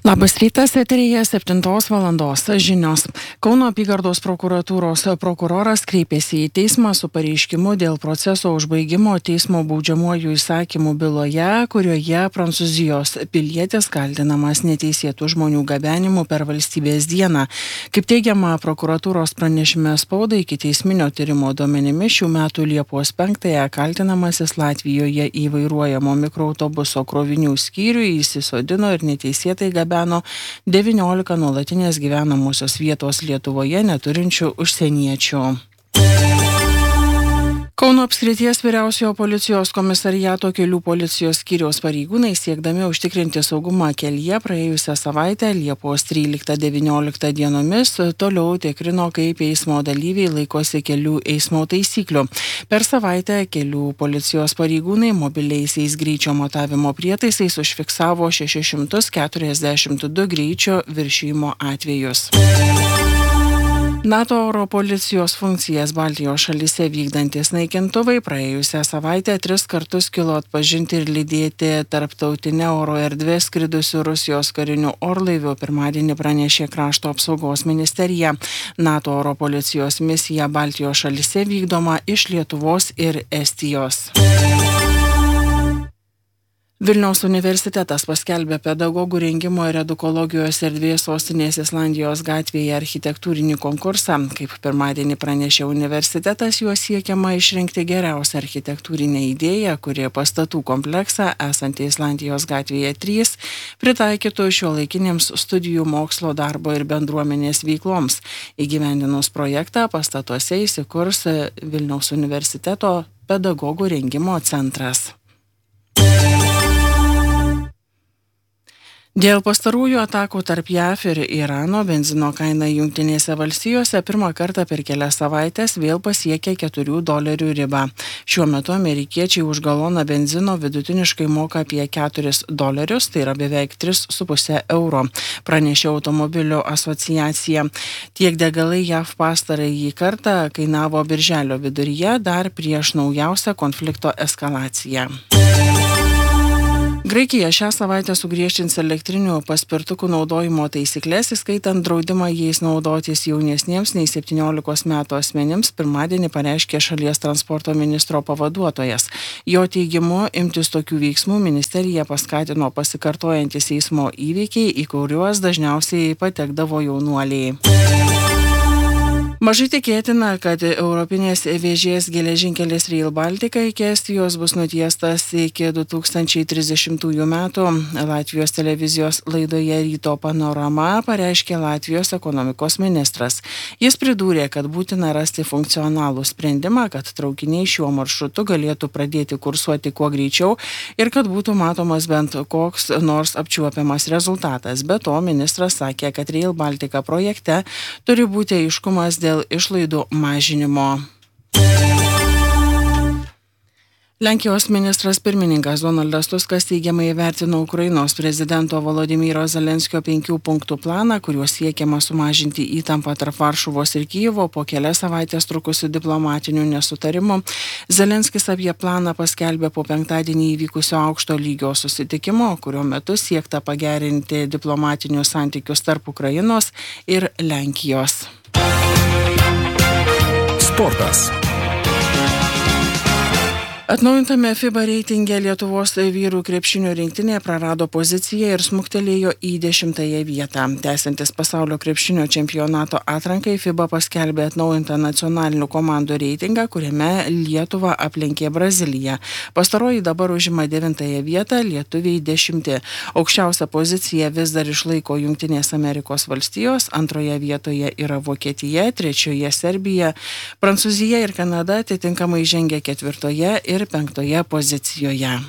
Labas rytas, eteryje 7 valandos žinios. Kauno apygardos prokuratūros prokuroras kreipėsi į teismą su pareiškimu dėl proceso užbaigimo teismo baudžiamuoju įsakymu byloje, kurioje Prancūzijos pilietis kaltinamas neteisėtų žmonių gabenimu per valstybės dieną. Kaip teigiama prokuratūros pranešime spaudai, ikiteisminio tyrimo duomenimis šių metų Liepos 5-ąją kaltinamasis Latvijoje į vairuojamo mikroautobuso krovinių skyrių įsisodino ir neteisėtai gabeno 19 nuolatinės gyvenamosios vietos Lietuvoje neturinčių užsieniečių. Kauno apskrities vyriausiojo policijos komisariato kelių policijos skyriaus pareigūnai siekdami užtikrinti saugumą kelyje praėjusią savaitę Liepos 13-19 dienomis toliau tikrino, kaip eismo dalyviai laikosi kelių eismo taisyklių. Per savaitę kelių policijos pareigūnai mobiliaisiais greičio matavimo prietaisais užfiksavo 642 greičio viršijimo atvejus. NATO oro policijos funkcijas Baltijos šalyse vykdantis naikintuvai praėjusią savaitę 3 kartus kilo atpažinti ir lydėti tarptautinę oro erdvę skridusių Rusijos karinių orlaivių, pirmadienį pranešė Krašto apsaugos ministerija. NATO oro policijos misija Baltijos šalyse vykdoma iš Lietuvos ir Estijos. Vilniaus universitetas paskelbė pedagogų rengimo ir edukologijos erdvės sostinės Islandijos gatvėje architektūrinį konkursą. Kaip pirmadienį pranešė universitetas, juo siekiama išrinkti geriausią architektūrinę idėją, kuri pastatų kompleksą esantį Islandijos gatvėje 3 pritaikytų šiuolaikinėms studijų, mokslo, darbo ir bendruomenės veikloms. Įgyvendinus projektą pastatuose įsikurs Vilniaus universiteto pedagogų rengimo centras. Dėl pastarųjų atakų tarp JAV ir Irano benzino kaina Jungtinėse valstijose pirmą kartą per kelias savaitės vėl pasiekė $4 ribą. Šiuo metu amerikiečiai už galoną benzino vidutiniškai moka apie $4, tai yra beveik 3,5 €, pranešė automobilių asociacija. Tiek degalai JAV pastarąjį kartą kainavo birželio viduryje, dar prieš naujausią konflikto eskalaciją. Graikija šią savaitę sugriežtins elektrinių paspirtukų naudojimo taisyklės, įskaitant draudimą jais naudotis jaunesniems nei 17 metų asmenims, pirmadienį pareiškė šalies transporto ministro pavaduotojas. Jo teigimu, imtis tokių veiksmų ministerija paskatino pasikartojantis eismo įvykiai, į kuriuos dažniausiai patekdavo jaunuoliai. Mažai tikėtina, kad europinės vėžės geležinkelis Rail Baltica iki Estijos bus nutiestas iki 2030 metų. Latvijos televizijos laidoje Ryto panorama pareiškė Latvijos ekonomikos ministras. Jis pridūrė, kad būtina rasti funkcionalų sprendimą, kad traukiniai šiuo maršrutu galėtų pradėti kursuoti kuo greičiau ir kad būtų matomas bent koks nors apčiuopiamas rezultatas. Be to, ministras sakė, kad Rail Baltica projekte turi būti aiškumas dėl išlaidų mažinimo. Lenkijos ministras pirmininkas Donaldas Tuskas teigiamai įvertino Ukrainos prezidento Volodymyro Zelenskio 5 punktų planą, kuriuo siekiama sumažinti įtampą tarp Varšuvos ir Kijevo po kelias savaitės trukusių diplomatinių nesutarimų. Zelenskis apie planą paskelbė po penktadienį įvykusio aukšto lygio susitikimo, kurio metu siekta pagerinti diplomatinius santykius tarp Ukrainos ir Lenkijos. Sportas. Atnaujintame FIBA reitinge Lietuvos vyrų krepšinio rinktinė prarado poziciją ir smuktelėjo į 10 vietą. Tęsiantis pasaulio krepšinio čempionato atrankai, FIBA paskelbė atnaujintą nacionalinių komandų reitingą, kuriame Lietuvą aplenkė Brazilija. Pastaroji dabar užima 9 vietą, lietuviai 10. Aukščiausią poziciją vis dar išlaiko Jungtinės Amerikos valstijos, antroje vietoje yra Vokietija, trečioje Serbija, Prancūzija ir Kanada atitinkamai žengia 4 ir 5 pozicijoje.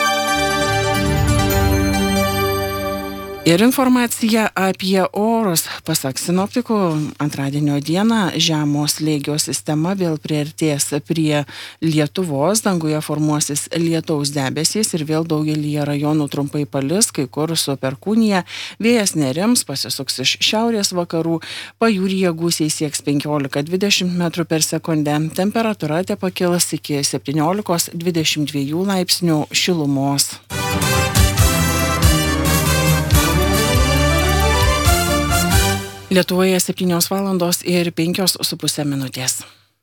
Ir informacija apie orus. Pasak sinoptikų, antradienio dieną žemo slėgio sistema vėl priartės prie Lietuvos, danguje formuosis lietaus debesys ir vėl daugelyje rajonų trumpai palis, kai kur su perkūnija. Vėjas nerims, pasisuks iš šiaurės vakarų, pajūryje gūsiai sieks 15-20 metrų per sekundę. Temperatūra tepakils iki 17-22 laipsnių šilumos. Lietuvoje 7:05:05.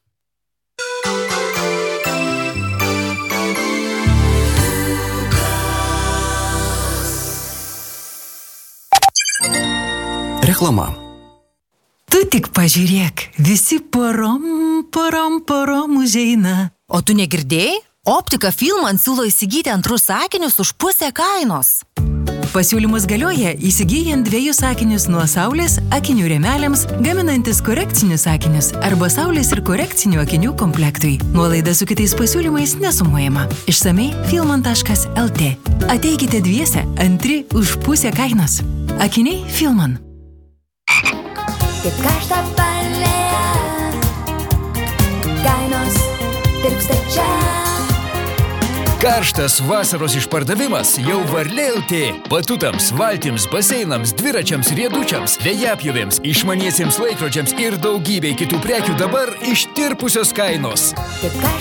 Reklama. Tu tik pažiūrėk, visi porom užeina. O tu negirdėjai? Optika Filman siūlo įsigyti antrus akinius už pusę kainos. Pasiūlymus galioja įsigyjant 2 akinius nuo saulės akinių rėmeliams, gaminantis korekcinius akinius arba saulės ir korekcinių akinių komplektui. Nuolaida su kitais pasiūlymais nesumuojama. Išsamei filman.lt. Ateikite dviese, antri už pusę kainos. Akiniai Filman. Kaip karštą palėją, kainos tirpsta čia. Karštas vasaros išpardavimas jau Varlė.lt. Batutams, valtims, baseinams, dviračiams, riedučiams, vėjapjovėms, išmaniesiems laikrodžiams ir daugybei kitų prekių dabar ištirpusios kainos. Kaip karštą